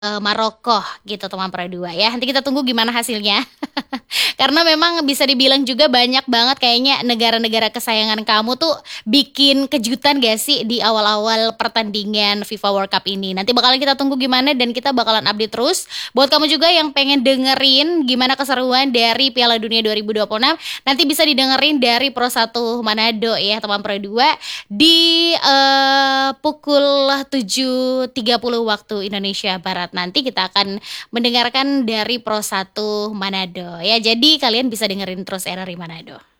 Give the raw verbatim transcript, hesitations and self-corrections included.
Eee, Maroko gitu teman Pro dua ya. Nanti kita tunggu gimana hasilnya. Karena memang bisa dibilang juga banyak banget kayaknya negara-negara kesayangan kamu tuh bikin kejutan gak sih di awal-awal pertandingan FIFA World Cup ini. Nanti bakalan kita tunggu gimana dan kita bakalan update terus. Buat kamu juga yang pengen dengerin gimana keseruan dari Piala Dunia dua ribu dua puluh enam, nanti bisa didengerin dari Pro satu Manado ya teman Pro dua di eee, pukul tujuh tiga puluh waktu Indonesia Barat. Nanti kita akan mendengarkan dari Pro satu Manado ya. Jadi kalian bisa dengerin terus R R I Manado.